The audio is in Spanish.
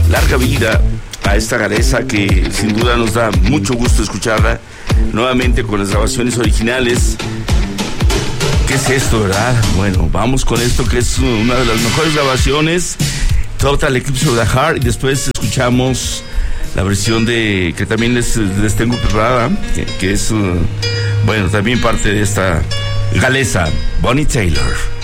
larga vida a esta galesa que sin duda nos da mucho gusto escucharla nuevamente con las grabaciones originales. ¿Qué es esto, verdad? Bueno, vamos con esto que es una de las mejores grabaciones, Total Eclipse of the Heart, y después escuchamos la versión que también les tengo preparada, que es, bueno, también parte de esta galesa, Bonnie Tyler.